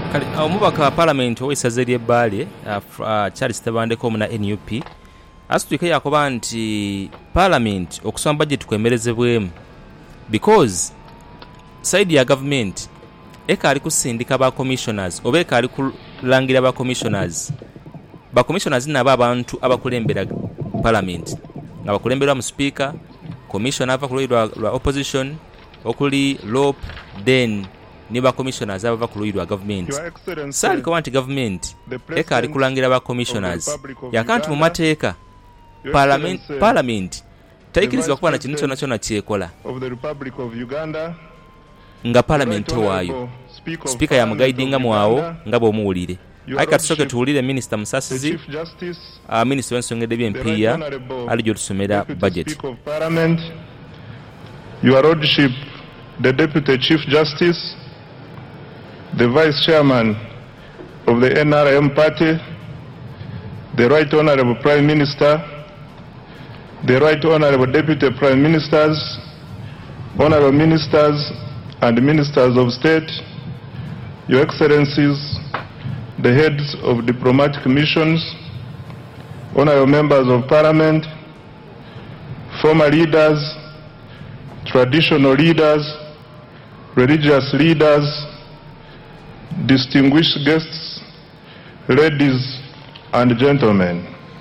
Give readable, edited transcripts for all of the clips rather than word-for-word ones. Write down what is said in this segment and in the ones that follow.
omubaka wa parliament ow'essaza ly'Ebbaale Charles Tebandeko na NUP asituike yakoba nti parliament okusoma budget kwemerezebwemu because side ya government ekaali kusindika ba commissioners oba ekaali kulangira ba commissioners nabo abantu abakulembera parliament nga bakulemberwa mu speaker commissioner ava ku lwa opposition okuli LOP then ni ba commissioners abava ku lwa government sali ko anti government ekaali kulangira ba commissioners yakanti mu mateeka parliament taikirizibwa kuba na kintu kyonna kyonna kyekola nga parliament waayo speaker ya mugaidinga mwawo nga bw'omuwulire ayi katusooke tuwulire minisita Musasizi minisita w'ensonga eby'empiiya ali gy'otusomera budget. Your Lordship, the Deputy Chief Justice, the Vice Chairman of the NRM Party, the Right Honorable Prime Minister, the Right Honorable Deputy Prime Ministers, Honorable Ministers and Ministers of State, Your Excellencies, the heads of diplomatic missions, Honorable Members of Parliament, former leaders, traditional leaders, religious leaders, distinguished guests, ladies and gentlemen.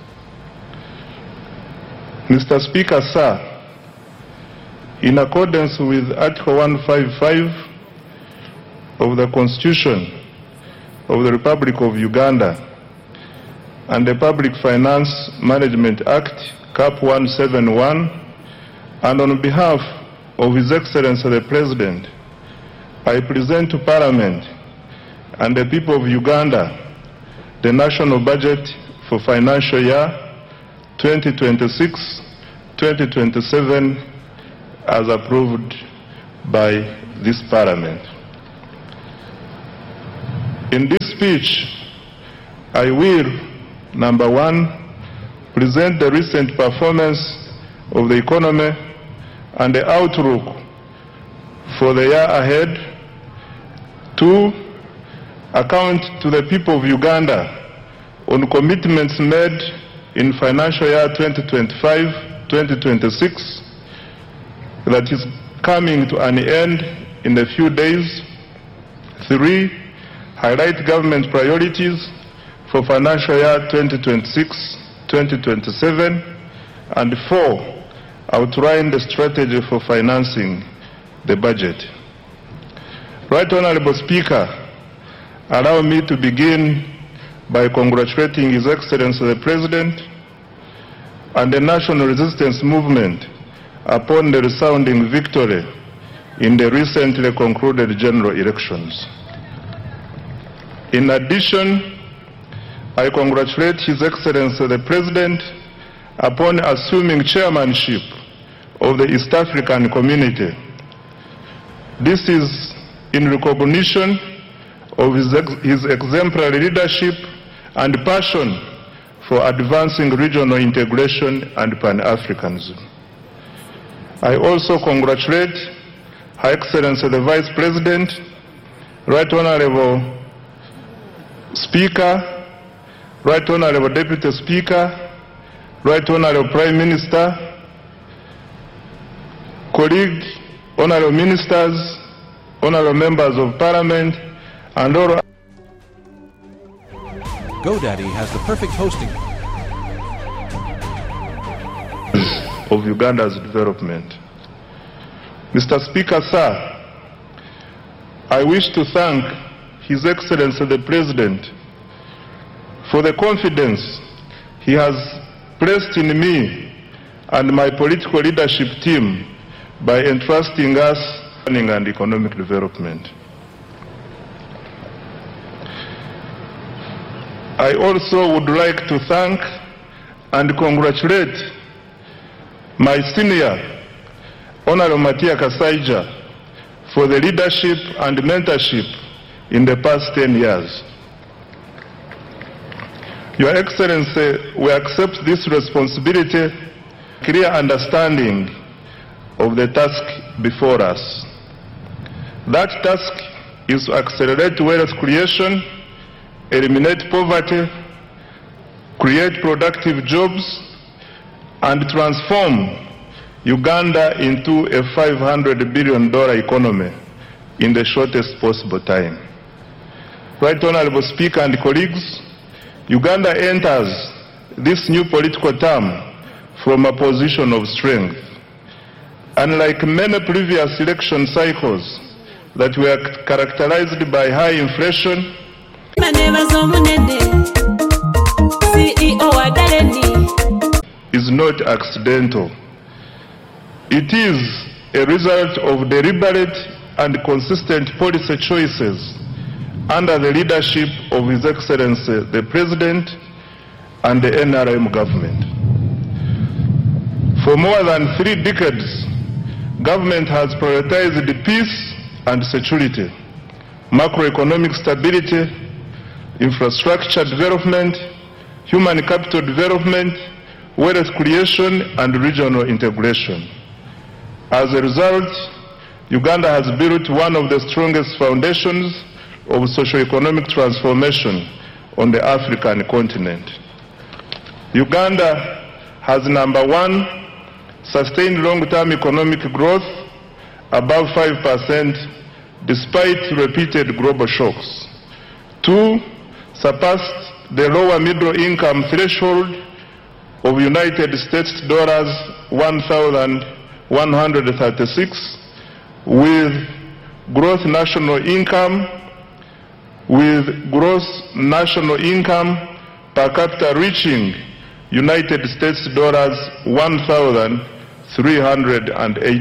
Mr. Speaker, sir, in accordance with Article 155 of the Constitution of the Republic of Uganda and the Public Finance Management Act, Cap 171, and on behalf of His Excellency the President, I present to Parliament and the people of Uganda the national budget for financial year 2026-2027 as approved by this Parliament. In this speech, I will, number one, present the recent performance of the economy and the outlook for the year ahead. Two, account to the people of Uganda on commitments made in financial year 2025-2026 that is coming to an end in a few days. Three, highlight government priorities for financial year 2026-2027. And four, outline the strategy for financing the budget. Right Honorable Speaker, allow me to begin by congratulating His Excellency the President and the National Resistance Movement upon the resounding victory in the recently concluded general elections. In addition, I congratulate His Excellency the President upon assuming chairmanship of the East African Community. This is in recognition of his exemplary leadership and passion for advancing regional integration and Pan-Africanism. I also congratulate Her Excellency the Vice President, Right Honorable Speaker, Right Honorable Deputy Speaker, Right Honorable Prime Minister, colleague, Honorable Ministers, Honorable Members of Parliament, and all. GoDaddy has the perfect hosting of Uganda's development. Mr. Speaker, sir, I wish to thank His Excellency the President for the confidence he has placed in me and my political leadership team by entrusting us planning and economic development. I also would like to thank and congratulate my senior, Honorable Matia Kasaija, for the leadership and mentorship in the past 10 years. Your Excellency, we accept this responsibility, clear understanding of the task before us. That task is to accelerate wealth creation, eliminate poverty, create productive jobs, and transform Uganda into a $500 billion economy in the shortest possible time. Right Honorable Speaker and colleagues, Uganda enters this new political term from a position of strength. Unlike many previous election cycles that were characterized by high inflation, is not accidental. It is a result of deliberate and consistent policy choices under the leadership of His Excellency the President and the NRM government. For more than 3 decades, government has prioritized peace and security, macroeconomic stability, infrastructure development, human capital development, wealth creation, and regional integration. As a result, Uganda has built one of the strongest foundations of socio-economic transformation on the African continent. Uganda has, number 1, sustained long-term economic growth above 5% despite repeated global shocks. 2, surpassed the lower middle income threshold of United States dollars 1,136 with gross national income per capita reaching United States dollars 1,308.